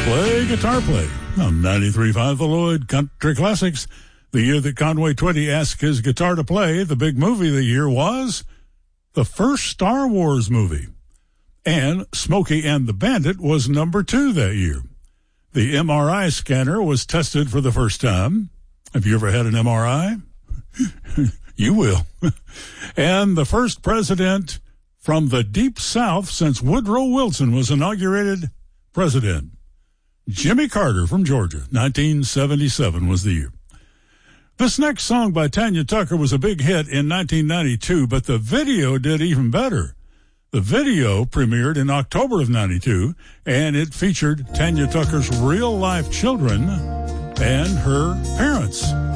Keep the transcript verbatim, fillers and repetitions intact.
Play Guitar Play on ninety-three point five The Lloyd Country Classics. The year that Conway Twitty asked his guitar to play, the big movie of the year was the first Star Wars movie. And Smokey and the Bandit was number two that year. The M R I scanner was tested for the first time. Have you ever had an M R I? You will. And the first president from the Deep South since Woodrow Wilson was inaugurated president. Jimmy Carter from Georgia, nineteen seventy-seven was the year. This next song by Tanya Tucker was a big hit in nineteen ninety-two, but the video did even better. The video premiered in October of ninety-two, and it featured Tanya Tucker's real-life children and her parents.